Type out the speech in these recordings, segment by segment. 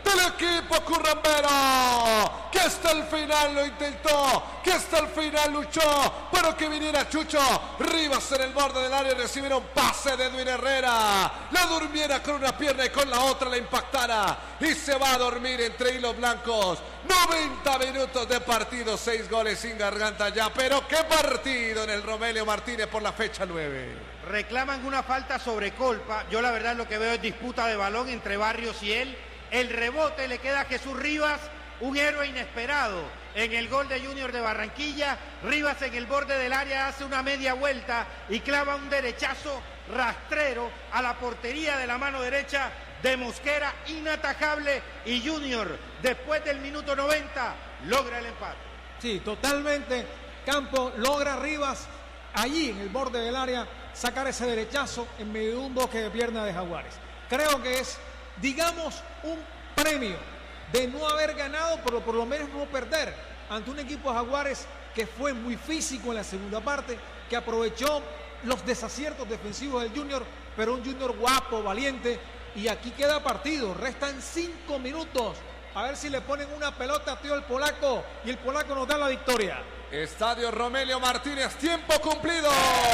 del equipo currambero, que hasta el final lo intentó, que hasta el final luchó, pero que viniera Chucho Rivas en el borde del área y recibiera un pase de Edwin Herrera, la durmiera con una pierna y con la otra la impactara y se va a dormir entre hilos blancos. 90 minutos de partido, 6 goles sin garganta ya, pero qué partido en el Romelio Martínez por la fecha 9. Reclaman una falta sobre Colpa. Yo la verdad lo que veo es disputa de balón entre Barrios y él. El rebote le queda a Jesús Rivas, un héroe inesperado en el gol de Junior de Barranquilla. Rivas en el borde del área hace una media vuelta y clava un derechazo rastrero a la portería de la mano derecha de Mosquera, inatajable, y Junior después del minuto 90 logra el empate. Sí, totalmente. Campo logra Rivas allí en el borde del área sacar ese derechazo en medio de un bloque de pierna de Jaguares. Creo que es, digamos, un premio de no haber ganado, pero por lo menos no perder ante un equipo de Jaguares que fue muy físico en la segunda parte, que aprovechó los desaciertos defensivos del Junior, pero un Junior guapo, valiente. Y aquí queda partido, restan 5 minutos. A ver si le ponen una pelota a Tío el polaco y el polaco nos da la victoria. Estadio Romelio Martínez, tiempo cumplido.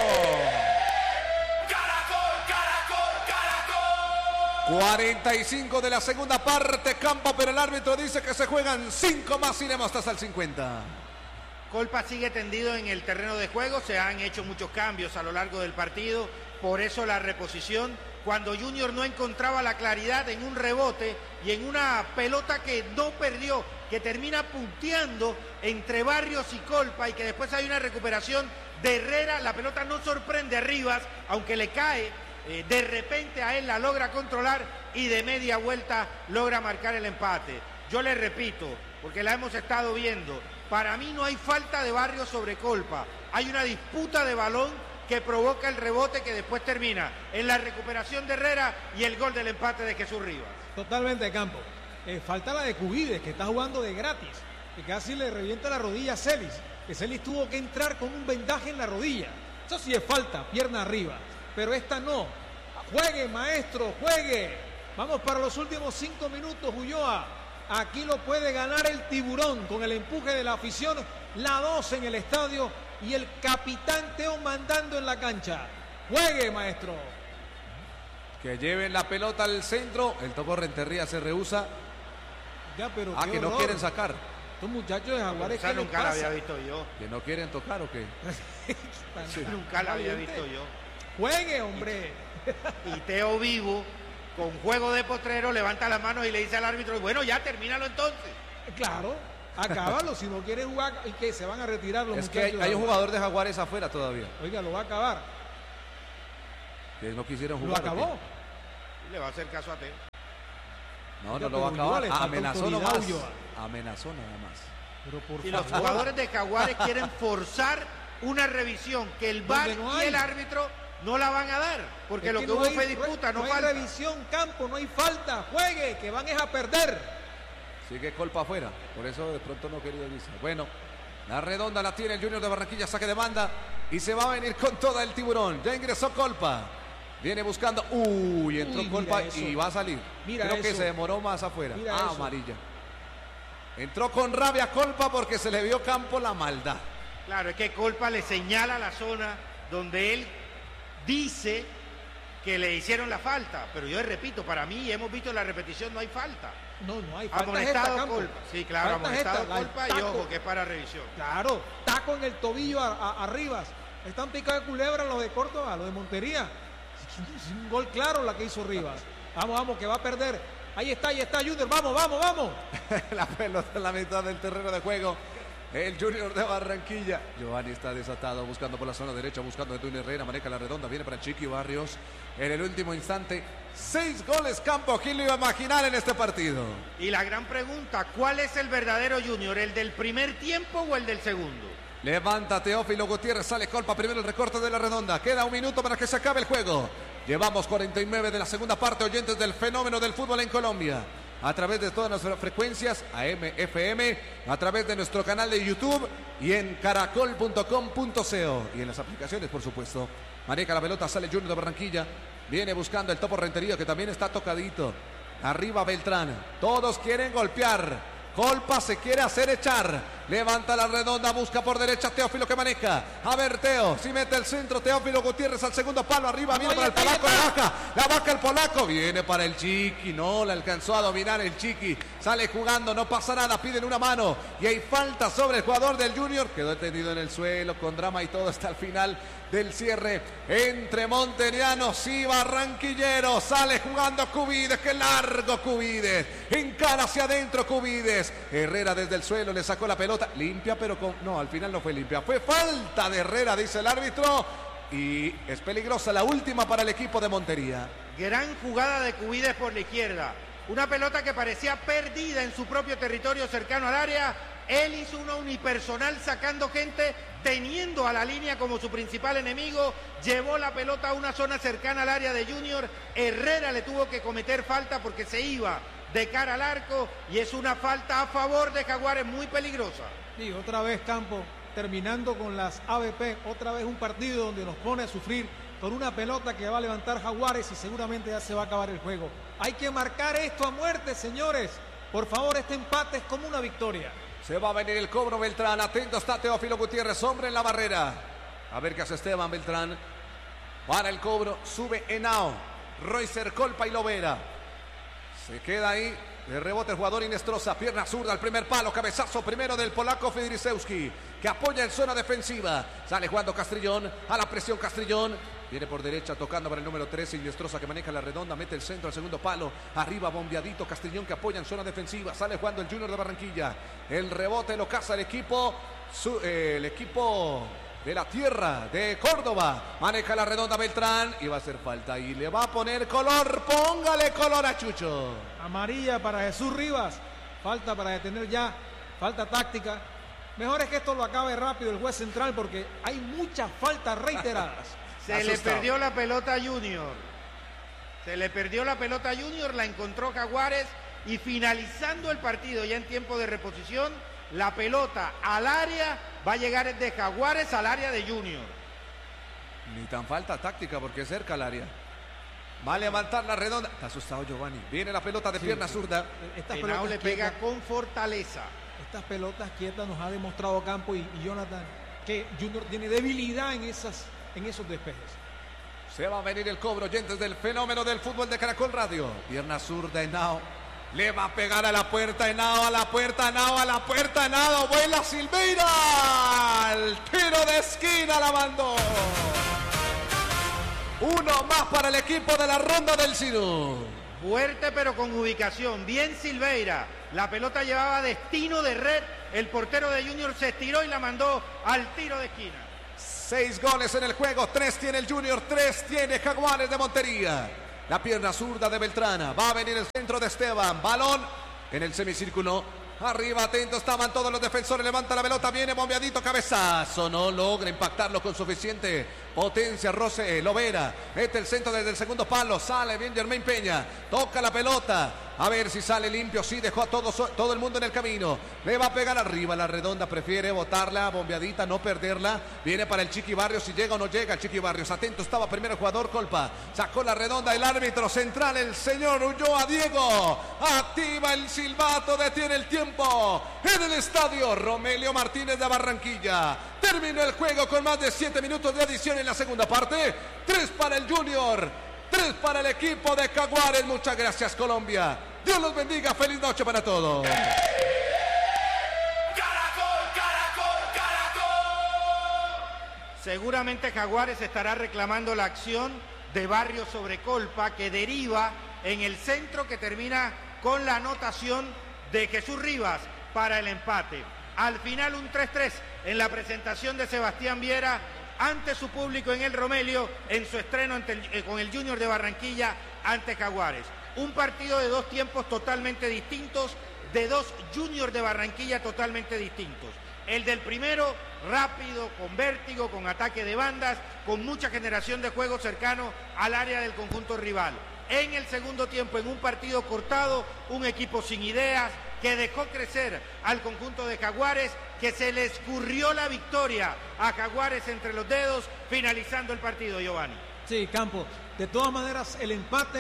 Caracol. 45 de la segunda parte, campo, pero el árbitro dice que se juegan 5 más, iremos hasta el 50. Colpa sigue tendido en el terreno de juego, se han hecho muchos cambios a lo largo del partido, por eso la reposición. Cuando Junior no encontraba la claridad en un rebote y en una pelota que no perdió, que termina punteando entre Barrios y Colpa y que después hay una recuperación de Herrera, la pelota no sorprende a Rivas, aunque le cae, de repente a él la logra controlar y de media vuelta logra marcar el empate. Yo le repito, porque la hemos estado viendo, para mí no hay falta de Barrios sobre Colpa, hay una disputa de balón que provoca el rebote que después termina en la recuperación de Herrera y el gol del empate de Jesús Rivas. Totalmente, Campo. Falta la de Cubides, que está jugando de gratis, que casi le revienta la rodilla a Celis, que Celis tuvo que entrar con un vendaje en la rodilla. Eso sí es falta, pierna arriba, pero esta no. Juegue, maestro, juegue. Vamos para los últimos 5 minutos, Ulloa. Aquí lo puede ganar el Tiburón con el empuje de la afición, la 2 en el estadio y el capitán Teo mandando en la cancha. Juegue, maestro. Que lleven la pelota al centro. El Topo Rentería se rehúsa. Ya, pero que no quieren sacar. Estos muchachos de Jaguares, ¿qué nunca la había visto yo? ¿Que no quieren tocar o qué? Sí, nunca la había visto yo. Juegue, hombre. Y Teo Vivo, con juego de potrero, levanta las manos y le dice al árbitro, bueno, ya termínalo entonces. Claro, acábalo, si no quiere jugar, y que se van a retirar los muchachos. Es que hay un jugador de Jaguares afuera todavía. Oiga, lo va a acabar. Que no quisieron jugar. ¿Lo acabó? Le va a hacer caso a Teo. No lo va a acabar. Amenazó nomás. Amenazó nada más. Pero por si favor, los jugadores de Jaguares quieren forzar una revisión que el VAR y el árbitro no la van a dar, porque lo que hubo fue disputa, no falta. No hay revisión, Campo, no hay falta. Juegue, que van es a perder. Sigue Colpa afuera, por eso de pronto no quería avisar. Bueno, la redonda la tiene el Junior de Barranquilla, saque de banda y se va a venir con toda el Tiburón. Ya ingresó Colpa. Viene buscando. Entró Colpa y va a salir. Creo que se demoró más afuera. Amarilla. Entró con rabia Colpa porque se le vio Campo la maldad. Claro, es que Colpa le señala la zona donde él dice que le hicieron la falta. Pero yo repito, para mí, hemos visto en la repetición, no hay falta. No hay falta. Amonestado Colpa. Sí, claro, amonestado Colpa y ojo que es para revisión. Claro, taco en el tobillo a Rivas. Están picados de culebra los de Córdoba, los de Montería. Es un gol claro la que hizo Rivas. Vamos, que va a perder. Ahí está Junior, vamos. La pelota en la mitad del terreno de juego. El Junior de Barranquilla. Giovanni está desatado, buscando por la zona derecha, buscando a Edwin Herrera, maneja la redonda, viene para Chiqui Barrios. En el último instante, 6 goles Campo. ¿Quién lo iba a imaginar en este partido? Y la gran pregunta, ¿cuál es el verdadero Junior? ¿El del primer tiempo o el del segundo? Levanta Teófilo Gutiérrez, sale Colpa, primero el recorte de la redonda. Queda 1 minuto para que se acabe el juego. Llevamos 49 de la segunda parte, oyentes del fenómeno del fútbol en Colombia. A través de todas nuestras frecuencias, AM, FM, a través de nuestro canal de YouTube y en caracol.com.co y en las aplicaciones, por supuesto. Maneja la pelota, sale Junior de Barranquilla, viene buscando el Topo Rentería, que también está tocadito. Arriba Beltrán. Todos quieren golpear. Colpa se quiere hacer echar. Levanta la redonda, busca por derecha Teófilo que maneja. A ver, Teo, si mete el centro, Teófilo Gutiérrez al segundo palo, arriba, viene para el polaco, la baja el polaco, viene para el Chiqui, no, la alcanzó a dominar el Chiqui, sale jugando, no pasa nada, piden una mano, y hay falta sobre el jugador del Junior, quedó tendido en el suelo, con drama y todo hasta el final del cierre, entre monterianos y barranquilleros, sale jugando Cubides, que largo Cubides, encara hacia adentro Cubides, Herrera desde el suelo, le sacó la pelota, limpia, pero no, al final no fue limpia. Fue falta de Herrera, dice el árbitro. Y es peligrosa la última para el equipo de Montería. Gran jugada de Cubides por la izquierda. Una pelota que parecía perdida en su propio territorio cercano al área. Él hizo una unipersonal sacando gente, teniendo a la línea como su principal enemigo. Llevó la pelota a una zona cercana al área de Junior. Herrera le tuvo que cometer falta porque se iba de cara al arco y es una falta a favor de Jaguares muy peligrosa. Y otra vez Campo, terminando con las ABP, otra vez un partido donde nos pone a sufrir con una pelota que va a levantar Jaguares y seguramente ya se va a acabar el juego. Hay que marcar esto a muerte, señores. Por favor, este empate es como una victoria. Se va a venir el cobro Beltrán, atento está Teófilo Gutiérrez, hombre en la barrera. A ver qué hace Esteban Beltrán. Para el cobro, sube Henao, Roycer, Colpa y Lovera. Se queda ahí, de rebote el jugador Inestrosa, pierna zurda al primer palo, cabezazo primero del polaco Fedrisewski, que apoya en zona defensiva. Sale jugando Castrillón, a la presión Castrillón, viene por derecha tocando para el número 13, Inestrosa que maneja la redonda, mete el centro al segundo palo, arriba bombeadito Castrillón que apoya en zona defensiva, sale jugando el Junior de Barranquilla. El rebote lo caza el equipo de la tierra de Córdoba, maneja la redonda Beltrán y va a hacer falta y le va a poner color, póngale color a Chucho. Amarilla para Jesús Rivas, falta para detener ya, falta táctica. Mejor es que esto lo acabe rápido el juez central porque hay muchas faltas reiteradas. Se le perdió la pelota a Junior. Se le perdió la pelota a Junior, la encontró Jaguares y finalizando el partido ya en tiempo de reposición, la pelota al área va a llegar de Jaguares al área de Junior. Ni tan falta táctica porque es cerca al área. Va a levantar la redonda. Está asustado Giovanni. Viene la pelota de pierna zurda. Henao le pega con fortaleza. Estas pelotas quietas nos ha demostrado Campo y Jonathan que Junior tiene debilidad en esos despejes. Se va a venir el cobro, oyentes del fenómeno del fútbol de Caracol Radio. Pierna zurda Henao. Le va a pegar a la puerta Henao, a la puerta Henao, a la puerta Henao. Vuela Silveira. El tiro de esquina la mandó. Uno más para el equipo de la Ronda del Sinu. Fuerte pero con ubicación. Bien Silveira. La pelota llevaba destino de red. El portero de Junior se estiró y la mandó al tiro de esquina. 6 goles en el juego. 3 tiene el Junior, 3 tiene Jaguares de Montería. La pierna zurda de Beltrana. Va a venir el centro de Esteban. Balón en el semicírculo. Arriba, atento, estaban todos los defensores. Levanta la pelota, viene bombeadito, cabezazo. No logra impactarlo con suficiente potencia. Roce, Lovera. Mete el centro desde el segundo palo. Sale bien Germain Peña. Toca la pelota. A ver si sale limpio. Sí, dejó a todo el mundo en el camino. Le va a pegar arriba la redonda. Prefiere botarla, bombeadita, no perderla. Viene para el Chiqui Barrios. Si llega o no llega el Chiqui Barrios. Atento estaba primero el jugador Colpa. Sacó la redonda el árbitro central, el señor Ulloa Diego. Activa el silbato, detiene el tiempo en el estadio Romelio Martínez de Barranquilla. Terminó el juego con más de 7 minutos de adición en la segunda parte. 3 para el Junior, 3 para el equipo de Jaguares. Muchas gracias Colombia. Dios los bendiga. Feliz noche para todos. Seguramente Jaguares estará reclamando la acción de Barrios sobre Colpa que deriva en el centro que termina con la anotación de Jesús Rivas para el empate. Al final un 3-3 en la presentación de Sebastián Viera ante su público en el Romelio en su estreno con el Junior de Barranquilla ante Jaguares. Un partido de 2 tiempos totalmente distintos, de 2 Junior de Barranquilla totalmente distintos. El del primero, rápido, con vértigo, con ataque de bandas, con mucha generación de juego cercano al área del conjunto rival. En el segundo tiempo, en un partido cortado, un equipo sin ideas, que dejó crecer al conjunto de Jaguares, que se le escurrió la victoria a Jaguares entre los dedos, finalizando el partido, Giovanni. Sí, Campo. De todas maneras, el empate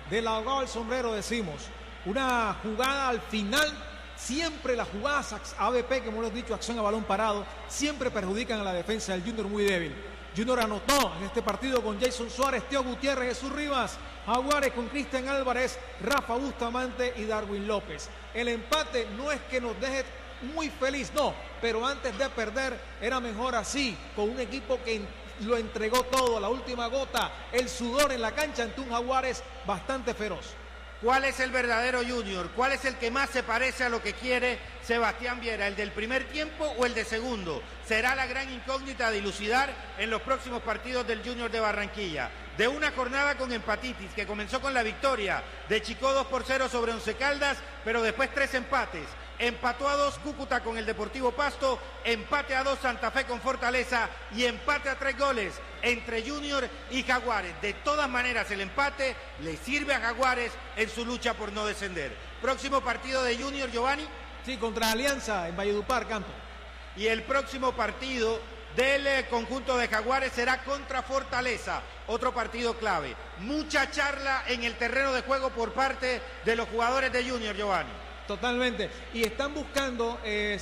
de la ahogado al sombrero, decimos. Una jugada al final, siempre las jugadas ABP, como hemos dicho, acción a balón parado, siempre perjudican a la defensa del Junior muy débil. Junior anotó en este partido con Jason Suárez, Teo Gutiérrez, Jesús Rivas, Jaguares con Cristian Álvarez, Rafa Bustamante y Darwin López. El empate no es que nos deje muy feliz, no, pero antes de perder era mejor así, con un equipo que lo entregó todo a la última gota, el sudor en la cancha ante un Jaguares bastante feroz. ¿Cuál es el verdadero Junior? ¿Cuál es el que más se parece a lo que quiere Sebastián Viera? ¿El del primer tiempo o el de segundo? Será la gran incógnita a dilucidar en los próximos partidos del Junior de Barranquilla. De una jornada con empatitis que comenzó con la victoria de Chicó 2-0 sobre Once Caldas, pero después 3 empates. Empató a 2 Cúcuta con el Deportivo Pasto, empate a 2 Santa Fe con Fortaleza y empate a 3 goles entre Junior y Jaguares. De todas maneras, el empate le sirve a Jaguares en su lucha por no descender. Próximo partido de Junior, Giovanni. Sí, contra Alianza en Valledupar, Campo. Y el próximo partido del conjunto de Jaguares será contra Fortaleza, otro partido clave. Mucha charla en el terreno de juego por parte de los jugadores de Junior, Giovanni. Totalmente, y están buscando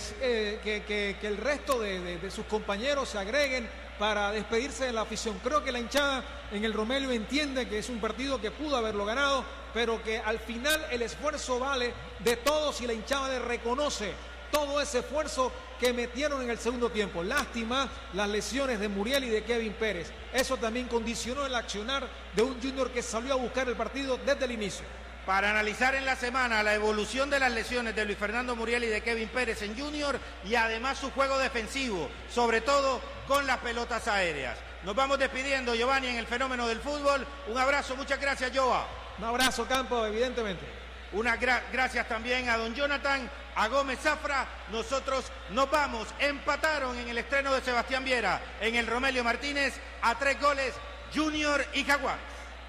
que el resto de sus compañeros se agreguen para despedirse de la afición. Creo que la hinchada en el Romelio entiende que es un partido que pudo haberlo ganado, pero que al final el esfuerzo vale de todos y la hinchada le reconoce todo ese esfuerzo que metieron en el segundo tiempo. Lástima las lesiones de Muriel y de Kevin Pérez. Eso también condicionó el accionar de un Junior que salió a buscar el partido desde el inicio. Para analizar en la semana la evolución de las lesiones de Luis Fernando Muriel y de Kevin Pérez en Junior y además su juego defensivo, sobre todo con las pelotas aéreas. Nos vamos despidiendo, Giovanni, en el fenómeno del fútbol. Un abrazo, muchas gracias, Joa. Un abrazo, Campo, evidentemente. Gracias también a don Jonathan, a Gómez Zafra. Nosotros nos vamos. Empataron en el estreno de Sebastián Viera en el Romelio Martínez a 3 goles Junior y Jaguares.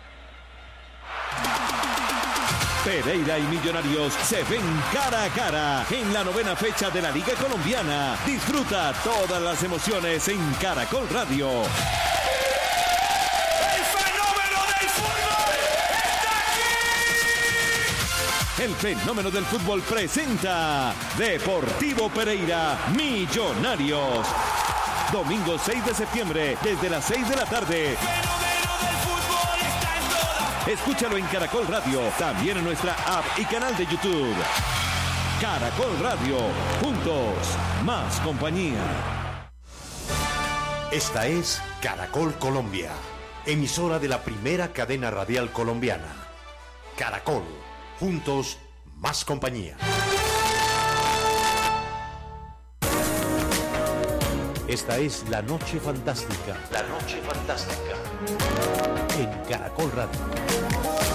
Pereira y Millonarios se ven cara a cara en la 9ª fecha de la Liga Colombiana. Disfruta todas las emociones en Caracol Radio. ¡El fenómeno del fútbol está aquí! El fenómeno del fútbol presenta Deportivo Pereira Millonarios. Domingo 6 de septiembre desde las 6 de la tarde. Escúchalo en Caracol Radio, también en nuestra app y canal de YouTube. Caracol Radio, juntos, más compañía. Esta es Caracol Colombia, emisora de la primera cadena radial colombiana. Caracol, juntos, más compañía. Esta es La Noche Fantástica. La Noche Fantástica. En Caracol Radio.